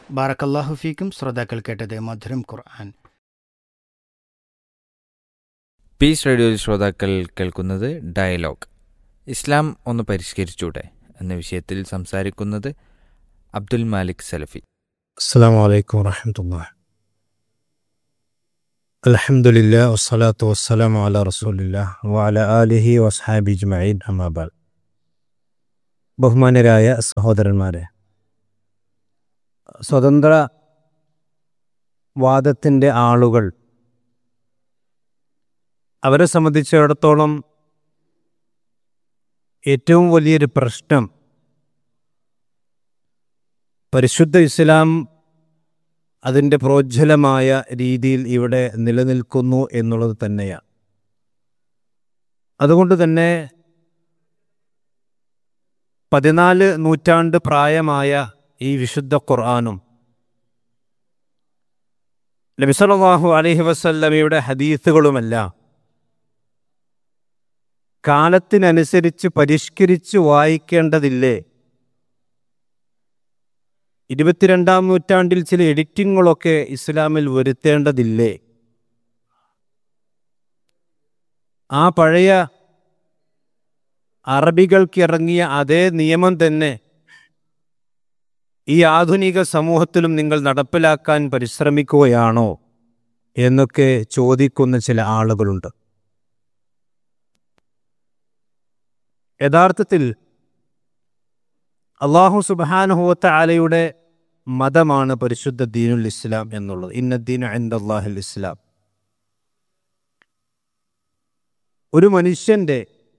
ബാറക്കല്ലാഹു ഫീക്കും. ശ്രോതാക്കൾ കേട്ടത് മധുരം ഖുർആൻ. പീസ് റേഡിയോയിൽ ശ്രോതാക്കൾ കേൾക്കുന്നത് ഡയലോഗ്. ഇസ്ലാം ഒന്ന് പരിഷ്കരിച്ചൂടെ എന്ന വിഷയത്തിൽ സംസാരിക്കുന്നത് അബ്ദുൽ മാലിക് സലഫി. അസ്സലാമു അലൈക്കും വറഹ്മത്തുള്ളാഹി. അൽഹംദുലില്ലാഹി വസ്സലാത്തു വസ്സലാമു അലാ റസൂലില്ലാഹി വഅലാ ആലിഹി വസ്ഹാബിഹി അജ്മഈൻ. അമ്മാ ബഅദ്. ബഹുമാന്യരായ സഹോദരന്മാരെ, സ്വതന്ത്ര വാദത്തിൻ്റെ ആളുകൾ അവരെ സംബന്ധിച്ചിടത്തോളം ഏറ്റവും വലിയൊരു പ്രശ്നം പരിശുദ്ധ ഇസ്ലാം അതിൻ്റെ പ്രോജ്വലമായ രീതിയിൽ ഇവിടെ നിലനിൽക്കുന്നു എന്നുള്ളത് തന്നെയാണ്. അതുകൊണ്ട് തന്നെ 14 നൂറ്റാണ്ട് പ്രായമായ ഈ വിശുദ്ധ ഖുർആനും നബി സല്ലല്ലാഹു അലൈഹി വസല്ലമയുടെ ഹദീസുകളുമെല്ലാം കാലത്തിനനുസരിച്ച് പരിഷ്കരിച്ച് വായിക്കേണ്ടതില്ലേ? 22-ാം നൂറ്റാണ്ടിൽ ചില എഡിറ്റിങ്ങുകളൊക്കെ ഇസ്ലാമിൽ വരുത്തേണ്ടതില്ലേ? ആ പഴയ അറബികൾക്കിറങ്ങിയ അതേ നിയമം തന്നെ ഈ ആധുനിക സമൂഹത്തിലും നിങ്ങൾ നടപ്പിലാക്കാൻ പരിശ്രമിക്കുകയാണോ എന്നൊക്കെ ചോദിക്കുന്ന ചില ആളുകളുണ്ട്. യഥാർത്ഥത്തിൽ അല്ലാഹു സുബ്ഹാനഹു വ തആലയുടെ മതമാണ് പരിശുദ്ധ ദീനുൽ ഇസ്ലാം എന്നുള്ളത്. ഇന്നദ്ദീന ഇൻദല്ലാഹിൽ ഇസ്ലാം. ഒരു മനുഷ്യൻ്റെ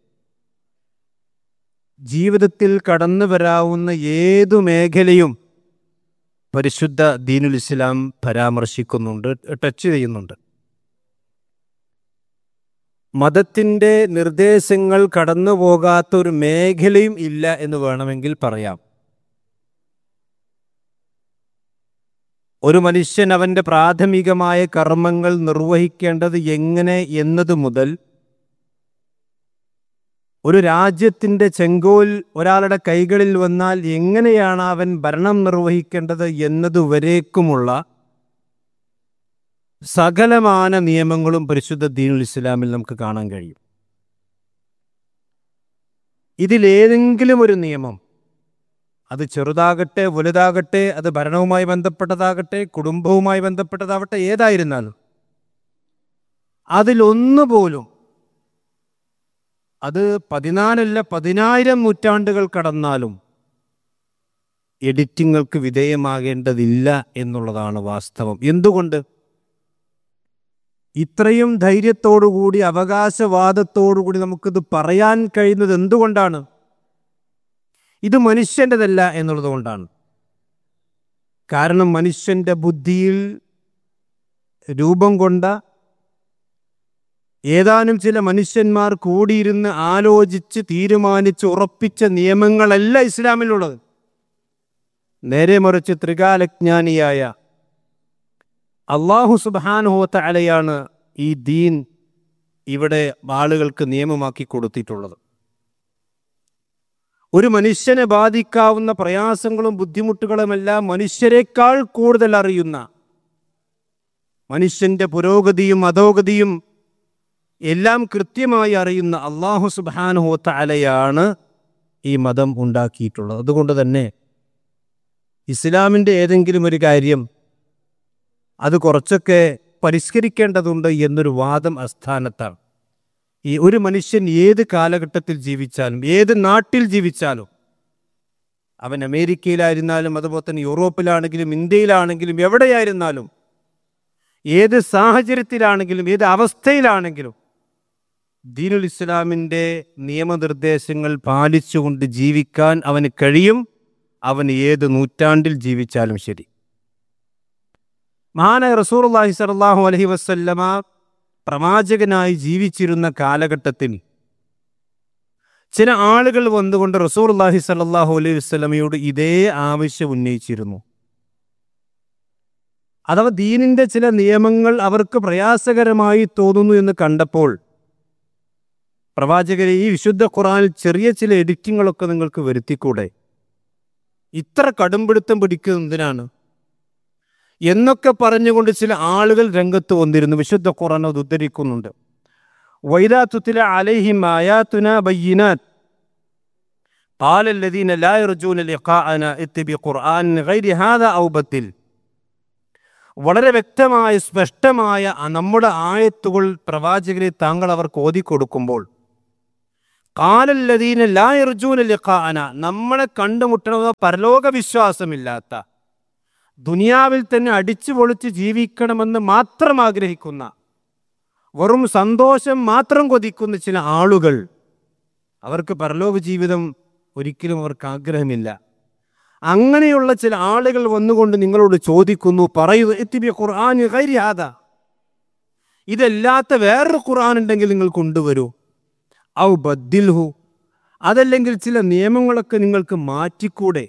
ജീവിതത്തിൽ കടന്നു വരാവുന്ന ഏതു മേഖലയും പരിശുദ്ധ ദീനുൽ ഇസ്ലാം പരാമർശിക്കുന്നുണ്ട്, ടച്ച് ചെയ്യുന്നുണ്ട്. മതത്തിൻ്റെ നിർദ്ദേശങ്ങൾ കടന്നു പോകാത്തൊരു മേഖലയും ഇല്ല എന്ന് വേണമെങ്കിൽ പറയാം. ഒരു മനുഷ്യൻ അവൻ്റെ പ്രാഥമികമായ കർമ്മങ്ങൾ നിർവഹിക്കേണ്ടത് എങ്ങനെ എന്നത് മുതൽ ഒരു രാജ്യത്തിൻ്റെ ചെങ്കോൽ ഒരാളുടെ കൈകളിൽ വന്നാൽ എങ്ങനെയാണ് അവൻ ഭരണം നിർവഹിക്കേണ്ടത് എന്നതുവരേക്കുമുള്ള സകലമാന നിയമങ്ങളും പരിശുദ്ധ ദീനുൽ ഇസ്ലാമിൽ നമുക്ക് കാണാൻ കഴിയും. ഇതിലേതെങ്കിലും ഒരു നിയമം, അത് ചെറുതാകട്ടെ വലുതാകട്ടെ, അത് ഭരണവുമായി ബന്ധപ്പെട്ടതാകട്ടെ കുടുംബവുമായി ബന്ധപ്പെട്ടതാവട്ടെ, ഏതായിരുന്നാലും അതിലൊന്നുപോലും അത് 14 അല്ല 10,000 നൂറ്റാണ്ടുകൾ കടന്നാലും എഡിറ്റിങ്ങൾക്ക് വിധേയമാകേണ്ടതില്ല എന്നുള്ളതാണ് വാസ്തവം. എന്തുകൊണ്ട്? ഇത്രയും ധൈര്യത്തോടുകൂടി അവകാശവാദത്തോടുകൂടി നമുക്കിത് പറയാൻ കഴിയുന്നത് എന്തുകൊണ്ടാണ്? ഇത് മനുഷ്യൻ്റെതല്ല എന്നുള്ളത് കൊണ്ടാണ്. കാരണം മനുഷ്യൻ്റെ ബുദ്ധിയിൽ രൂപം കൊണ്ട ഏതാനും ചില മനുഷ്യന്മാർ കൂടിയിരുന്ന് ആലോചിച്ച് തീരുമാനിച്ച് ഉറപ്പിച്ച നിയമങ്ങളല്ല ഇസ്ലാമിലുള്ളത്. നേരെ മറിച്ച് ത്രികാലജ്ഞാനിയായ അല്ലാഹു സുബ്ഹാനഹു വ തആലയാണ് ഈ ദീൻ ഇവിടെ ആളുകൾക്ക് നിയമമാക്കി കൊടുത്തിട്ടുള്ളത്. ഒരു മനുഷ്യനെ ബാധിക്കാവുന്ന പ്രയാസങ്ങളും ബുദ്ധിമുട്ടുകളുമെല്ലാം മനുഷ്യരെക്കാൾ കൂടുതൽ അറിയുന്ന, മനുഷ്യൻ്റെ പുരോഗതിയും അധോഗതിയും എല്ലാം കൃത്യമായി അറിയുന്ന അല്ലാഹു സുബ്ഹാനഹു വ തആലയാണ് ഈ മതം ഉണ്ടാക്കിയിട്ടുള്ളത്. അതുകൊണ്ട് തന്നെ ഇസ്ലാമിൻ്റെ ഏതെങ്കിലും ഒരു കാര്യം അത് കുറച്ചൊക്കെ പരിഷ്കരിക്കേണ്ടതുണ്ട് എന്നൊരു വാദം അസ്ഥാനത്താണ്. ഈ ഒരു മനുഷ്യൻ ഏത് കാലഘട്ടത്തിൽ ജീവിച്ചാലും ഏത് നാട്ടിൽ ജീവിച്ചാലും, അവൻ അമേരിക്കയിലായിരുന്നാലും അതുപോലെ തന്നെ യൂറോപ്പിലാണെങ്കിലും ഇന്ത്യയിലാണെങ്കിലും എവിടെയായിരുന്നാലും ഏത് സാഹചര്യത്തിലാണെങ്കിലും ഏത് അവസ്ഥയിലാണെങ്കിലും ദീനുൽ ഇസ്ലാമിൻ്റെ നിയമനിർദ്ദേശങ്ങൾ പാലിച്ചുകൊണ്ട് ജീവിക്കാൻ അവന് കഴിയും. അവൻ ഏത് നൂറ്റാണ്ടിൽ ജീവിച്ചാലും ശരി. മഹാനായ റസൂലുള്ളാഹി സ്വല്ലല്ലാഹു അലൈഹി വസല്ലമ പ്രവാചകനായി ജീവിച്ചിരുന്ന കാലഘട്ടത്തിൽ ചില ആളുകൾ വന്നുകൊണ്ട് റസൂലുള്ളാഹി സ്വല്ലല്ലാഹു അലൈഹി വസല്ലമയോട് ഇതേ ആവശ്യം ഉന്നയിച്ചിരുന്നു. അഥവാ ദീനിൻ്റെ ചില നിയമങ്ങൾ അവർക്ക് പ്രയാസകരമായി തോന്നുന്നു എന്ന് കണ്ടപ്പോൾ, പ്രവാചകരെ, ഈ വിശുദ്ധ ഖുർആനിൽ ചെറിയ ചില എഡിറ്റിങ്ങുകളൊക്കെ നിങ്ങൾക്ക് വരുത്തിക്കൂടെ? ഇത്ര കടുംപിടുത്തം പിടിക്കുന്നതിനാണ്? എന്നൊക്കെ പറഞ്ഞുകൊണ്ട് ചില ആളുകൾ രംഗത്ത് വന്നിരുന്നു. വിശുദ്ധ ഖുർആൻ അത് ഉദ്ധരിക്കുന്നുണ്ട്. വൈദാ തുത്ല അലൈഹിം ആയാതുനാ ബയ്യിനാത്ത് ഖാല അല്ലദീന ലാ യർജൂന ലിഖാഅനാ ഇത്ബി ഖുർആൻ ഗൈരി ഹാദാ ഔ ബദ്ദിൽ. വളരെ വ്യക്തമായ സ്പഷ്ടമായ നമ്മുടെ ആയത്തുകൾ പ്രവാചകരെ താങ്കൾ അവർക്ക് ഓതിക്കൊടുക്കുമ്പോൾ ഖാല അല്ലദീന ലാ യർജൂന ലിഖാഅനാ, നമ്മളെ കണ്ടുമുട്ടണമെന്ന പരലോക വിശ്വാസമില്ലാത്ത, ദുനിയാവിൽ തന്നെ അടിച്ചു പൊളിച്ച് ജീവിക്കണമെന്ന് മാത്രം ആഗ്രഹിക്കുന്ന, വെറും സന്തോഷം മാത്രം കൊതിക്കുന്ന ചില ആളുകൾ, അവർക്ക് പരലോക ജീവിതം ഒരിക്കലും അവർക്ക് ആഗ്രഹമില്ല. അങ്ങനെയുള്ള ചില ആളുകൾ വന്നുകൊണ്ട് നിങ്ങളോട് ചോദിക്കുന്നു, പറയൂ ഇത്ബി ഖുർആൻ ഗൈരി ഹാദാ, ഇതല്ലാത്ത വേറൊരു ഖുർആൻ ഉണ്ടെങ്കിൽ നിങ്ങൾ കൊണ്ടുവരൂ. ഔ ബദ്ദിൽഹു, അതല്ലെങ്കിൽ ചില നിയമങ്ങളൊക്കെ നിങ്ങൾക്ക് മാറ്റിക്കൂടെ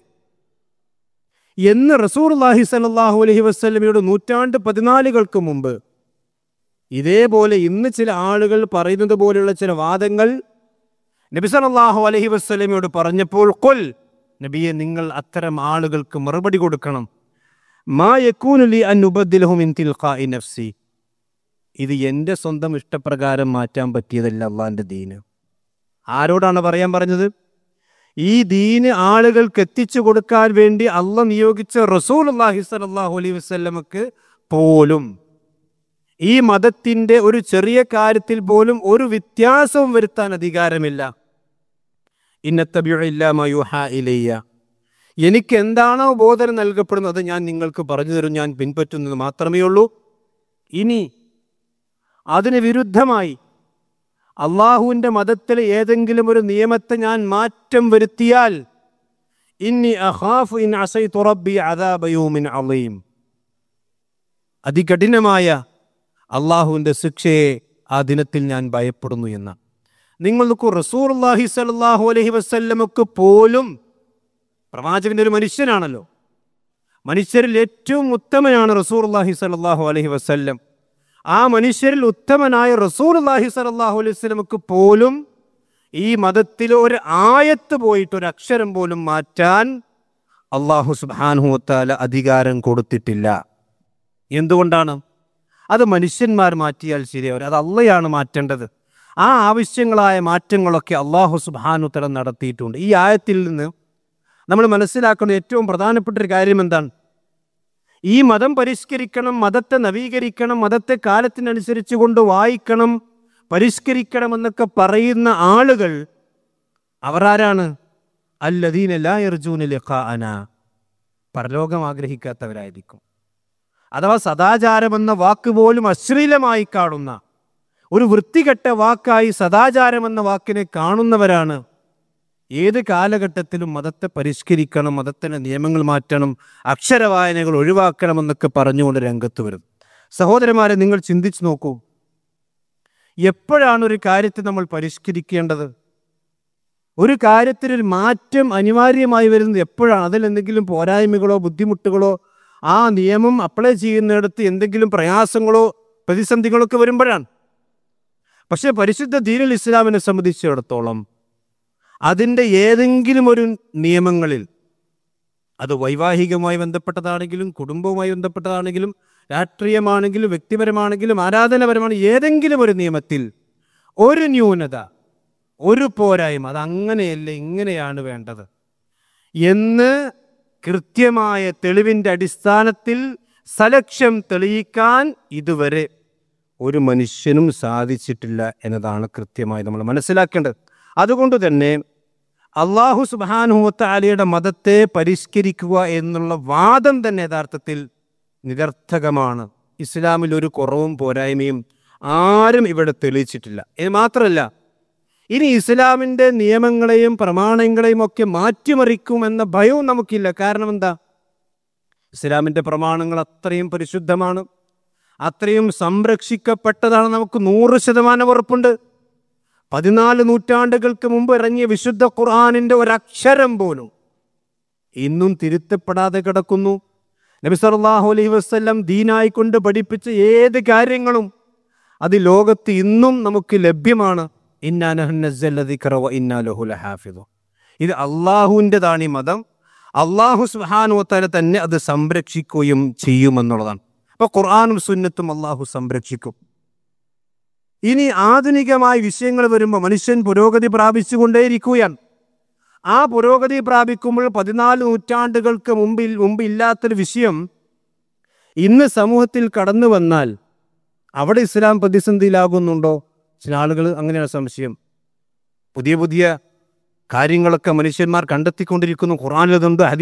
എന്ന് റസൂലുള്ളാഹി സ്വല്ലല്ലാഹു അലൈഹി വസല്ലമയുടെ 14 മുമ്പ് ഇതേപോലെ ഇന്ന് ചില ആളുകൾ പറയുന്നത് പോലെയുള്ള ചില വാദങ്ങൾ നബി സല്ലല്ലാഹു അലൈഹി വസല്ലമയോട് പറഞ്ഞപ്പോൾ ഖുൽ, നബിയെ നിങ്ങൾ അത്തരം ആളുകൾക്ക് മറുപടി കൊടുക്കണം, മാ യകൂനു ലി അൻ ഉബദ്ദിലഹു മിൻ തിൽഖാഇ നഫ്സി, ഇത് എൻ്റെ സ്വന്തം ഇഷ്ടപ്രകാരം മാറ്റാൻ പറ്റിയതല്ല അള്ളാഹിൻ്റെ ദീന്. ആരോടാണ് പറയാൻ പറഞ്ഞത്? ഈ ദീന് ആളുകൾക്ക് എത്തിച്ചു കൊടുക്കാൻ വേണ്ടി അള്ളാഹ് നിയോഗിച്ച റസൂലുള്ളാഹി സ്വല്ലല്ലാഹു അലൈഹി വസല്ലമക്ക് പോലും ഈ മതത്തിൻ്റെ ഒരു ചെറിയ കാര്യത്തിൽ പോലും ഒരു വ്യത്യാസവും വരുത്താൻ അധികാരമില്ല. ഇന്നത്തബിഉ ഇല്ലാ മാ യൂഹാ ഇലയ്യ, എനിക്ക് എന്താണോ ബോധനം നൽകപ്പെടുന്നത് ഞാൻ നിങ്ങൾക്ക് പറഞ്ഞു തരും, ഞാൻ പിൻപറ്റുന്നത് മാത്രമേ ഉള്ളൂ. ഇനി അതിന് വിരുദ്ധമായി അള്ളാഹുവിൻ്റെ മതത്തിൽ ഏതെങ്കിലും ഒരു നിയമത്തെ ഞാൻ മാറ്റം വരുത്തിയാൽ ഇന്നി അഖാഫു ഇൻ അസൈതു റബ്ബി അദാബ യൗമിൻ അളീം, അതികഠിനമായ അള്ളാഹുവിൻ്റെ ശിക്ഷയെ ആ ദിനത്തിൽ ഞാൻ ഭയപ്പെടുന്നു എന്ന്. നിങ്ങൾ നോക്കൂ, റസൂലുള്ളാഹി സ്വല്ലല്ലാഹു അലൈഹി വസല്ലമക്ക് പോലും, പ്രവാചകന്റെ ഒരു മനുഷ്യനാണല്ലോ, മനുഷ്യരിൽ ഏറ്റവും ഉത്തമനാണ് റസൂലുള്ളാഹി സ്വല്ലല്ലാഹു അലൈഹി വസല്ലം. ആ മനുഷ്യരിൽ ഉത്തമനായ റസൂലുള്ളാഹി സ്വല്ലല്ലാഹു അലൈഹി വസല്ലമക്ക് പോലും ഈ മതത്തിൽ ഒരു ആയത്ത് പോയിട്ട് ഒരു അക്ഷരം പോലും മാറ്റാൻ അല്ലാഹു സുബ്ഹാനഹു വ തആല അധികാരം കൊടുത്തിട്ടില്ല. എന്തുകൊണ്ടാണ്? അത് മനുഷ്യന്മാർ മാറ്റിയാൽ ശരിയാവില്ല, അത് അള്ളയാണ് മാറ്റേണ്ടത്. ആ ആവശ്യങ്ങളായ മാറ്റങ്ങളൊക്കെ അല്ലാഹു സുബ്ഹാനഹു വ തആല നടത്തിയിട്ടുണ്ട്. ഈ ആയത്തിൽ നിന്ന് നമ്മൾ മനസ്സിലാക്കുന്ന ഏറ്റവും പ്രധാനപ്പെട്ട ഒരു കാര്യം എന്താണ്? ഈ മതം പരിഷ്കരിക്കണം, മതത്തെ നവീകരിക്കണം, മതത്തെ കാലത്തിനനുസരിച്ച് കൊണ്ട് വായിക്കണം, പരിഷ്കരിക്കണമെന്നൊക്കെ പറയുന്ന ആളുകൾ അവർ ആരാണ്? അല്ലദീന ലാ യർജൂന ലിഖാഅനാ, പരലോകം ആഗ്രഹിക്കാത്തവരായിരിക്കും. അഥവാ സദാചാരമെന്ന വാക്ക് പോലും അശ്ലീലമായി കാണുന്ന, ഒരു വൃത്തികെട്ട വാക്കായി സദാചാരമെന്ന വാക്കിനെ കാണുന്നവരാണ് ഏത് കാലഘട്ടത്തിലും മതത്തെ പരിഷ്കരിക്കണം, മതത്തിൻ്റെ നിയമങ്ങൾ മാറ്റണം, അക്ഷരവായനകൾ ഒഴിവാക്കണമെന്നൊക്കെ പറഞ്ഞുകൊണ്ട് രംഗത്ത് വരും. സഹോദരന്മാരെ, നിങ്ങൾ ചിന്തിച്ചു നോക്കൂ, എപ്പോഴാണ് ഒരു കാര്യത്തെ നമ്മൾ പരിഷ്കരിക്കേണ്ടത്? ഒരു കാര്യത്തിനൊരു മാറ്റം അനിവാര്യമായി വരുന്നത് എപ്പോഴാണ്? അതിൽ എന്തെങ്കിലും പോരായ്മകളോ ബുദ്ധിമുട്ടുകളോ ആ നിയമം അപ്ലൈ ചെയ്യുന്നിടത്ത് എന്തെങ്കിലും പ്രയാസങ്ങളോ പ്രതിസന്ധികളോ ഒക്കെ വരുമ്പോഴാണ്. പക്ഷേ പരിശുദ്ധ ദീനുൽ ഇസ്ലാമിനെ സംബന്ധിച്ചിടത്തോളം അതിൻ്റെ ഏതെങ്കിലും ഒരു നിയമങ്ങളിൽ, അത് വൈവാഹികമായി ബന്ധപ്പെട്ടതാണെങ്കിലും കുടുംബവുമായി ബന്ധപ്പെട്ടതാണെങ്കിലും രാഷ്ട്രീയമാണെങ്കിലും വ്യക്തിപരമാണെങ്കിലും ആരാധനപരമാണ്, ഏതെങ്കിലും ഒരു നിയമത്തിൽ ഒരു ന്യൂനത, ഒരു പോരായ്മ, അത് അങ്ങനെയല്ല ഇങ്ങനെയാണ് വേണ്ടത് എന്ന് കൃത്യമായ തെളിവിൻ്റെ അടിസ്ഥാനത്തിൽ സലക്ഷ്യം തെളിയിക്കാൻ ഇതുവരെ ഒരു മനുഷ്യനും സാധിച്ചിട്ടില്ല എന്നതാണ് കൃത്യമായി നമ്മൾ മനസ്സിലാക്കേണ്ടത്. അതുകൊണ്ട് തന്നെ അല്ലാഹു സുബ്ഹാനഹു വ തആലയുടെ മതത്തെ പരിഷ്കരിക്കുക എന്നുള്ള വാദം തന്നെ യഥാർത്ഥത്തിൽ നിരർത്ഥകമാണ്. ഇസ്ലാമിൽ ഒരു കുറവും പോരായ്മയും ആരും ഇവിടെ തെളിയിച്ചിട്ടില്ല. ഇത് മാത്രമല്ല, ഇനി ഇസ്ലാമിൻ്റെ നിയമങ്ങളെയും പ്രമാണങ്ങളെയും ഒക്കെ മാറ്റിമറിക്കുമെന്ന ഭയവും നമുക്കില്ല. കാരണം എന്താ? ഇസ്ലാമിൻ്റെ പ്രമാണങ്ങൾ അത്രയും പരിശുദ്ധമാണ്, അത്രയും സംരക്ഷിക്കപ്പെട്ടതാണ്, നമുക്ക് 100% ഉറപ്പുണ്ട്. 14 നൂറ്റാണ്ടുകൾക്ക് മുമ്പ് ഇറങ്ങിയ വിശുദ്ധ ഖുർആനിൻ്റെ ഒരക്ഷരം പോലും ഇന്നും തിരുത്തപ്പെടാതെ കിടക്കുന്നു. നബി സല്ലല്ലാഹു അലൈഹി വസല്ലം ദീനായി കൊണ്ട് പഠിപ്പിച്ച ഏത് കാര്യങ്ങളും അത് ലോകത്ത് ഇന്നും നമുക്ക് ലഭ്യമാണ്. ഇന്നാ നഹ്നു നസ്സൽന ദിക്റ വ ഇന്നാ ലഹു ലഹാഫിദൂൻ. ഇത് അള്ളാഹുവിൻ്റെതാണ് ഈ മതം, അള്ളാഹു സുബ്ഹാനഹു വ തആല തന്നെ അത് സംരക്ഷിക്കുകയും ചെയ്യുമെന്നുള്ളതാണ്. അപ്പോൾ ഖുർആനും സുന്നത്തും അള്ളാഹു സംരക്ഷിക്കും. ഇനി ആധുനികമായ വിഷയങ്ങൾ വരുമ്പോൾ മനുഷ്യൻ പുരോഗതി പ്രാപിച്ചുകൊണ്ടേയിരിക്കുകയാണ്. ആ പുരോഗതി പ്രാപിക്കുമ്പോൾ 14 നൂറ്റാണ്ടുകൾക്ക് മുമ്പ് ഇല്ലാത്തൊരു വിഷയം ഇന്ന് സമൂഹത്തിൽ കടന്നു വന്നാൽ അവിടെ ഇസ്ലാം പ്രതിസന്ധിയിലാകുന്നുണ്ടോ? ചില ആളുകൾ അങ്ങനെയാണ് സംശയം. പുതിയ പുതിയ കാര്യങ്ങളൊക്കെ മനുഷ്യന്മാർ കണ്ടെത്തിക്കൊണ്ടിരിക്കുന്നു. ഖുർആനിൽ അതുണ്ട്,